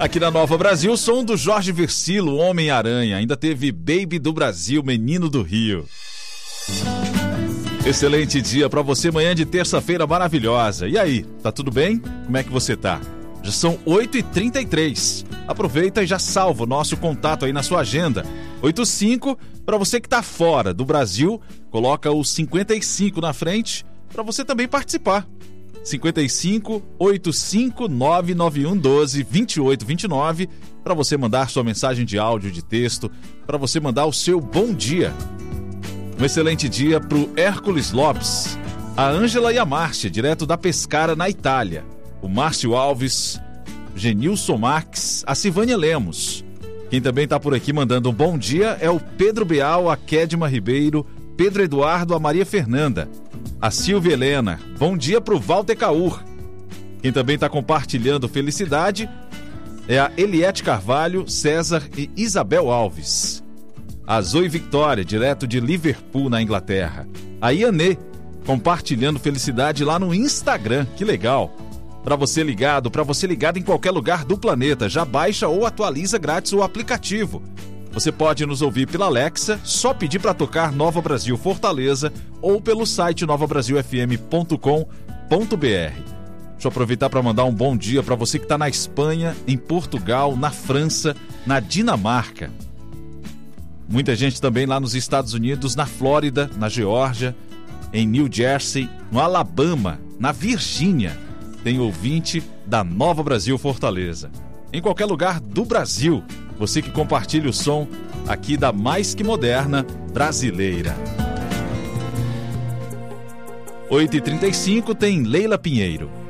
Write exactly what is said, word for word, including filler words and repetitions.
Aqui na Nova Brasil, som do Jorge Versilo, Homem-Aranha. Ainda teve Baby do Brasil, Menino do Rio. Excelente dia pra você, manhã de terça-feira maravilhosa. E aí, tá tudo bem? Como é que você tá? Já são oito e trinta e três. Aproveita e já salva o nosso contato aí na sua agenda. oitenta e cinco, para você que tá fora do Brasil, coloca o cinquenta e cinco na frente para você também participar. cinquenta e cinco, oitenta e cinco, nove nove um doze, vinte e oito vinte e nove, para você mandar sua mensagem de áudio, de texto, para você mandar o seu bom dia. Um excelente dia pro Hércules Lopes, a Ângela e a Márcia, direto da Pescara, na Itália. O Márcio Alves, Genilson Marques, a Silvânia Lemos. Quem também está por aqui mandando um bom dia é o Pedro Beal, a Kedma Ribeiro, Pedro Eduardo, a Maria Fernanda, a Silvia Helena. Bom dia para o Walter Caur. Quem também está compartilhando felicidade é a Eliette Carvalho, César e Isabel Alves. A Zoe Victoria, direto de Liverpool, na Inglaterra. A Ianê, compartilhando felicidade lá no Instagram. Que legal! Para você ligado, para você ligado em qualquer lugar do planeta, já baixa ou atualiza grátis o aplicativo. Você pode nos ouvir pela Alexa, só pedir para tocar Nova Brasil Fortaleza ou pelo site nova brasil f m ponto com ponto b r. Deixa eu aproveitar para mandar um bom dia para você que está na Espanha, em Portugal, na França, na Dinamarca. Muita gente também lá nos Estados Unidos, na Flórida, na Geórgia, em New Jersey, no Alabama, na Virgínia. Tem ouvinte da Nova Brasil Fortaleza. Em qualquer lugar do Brasil, você que compartilha o som aqui da mais que moderna brasileira. oito e trinta e cinco tem Leila Pinheiro.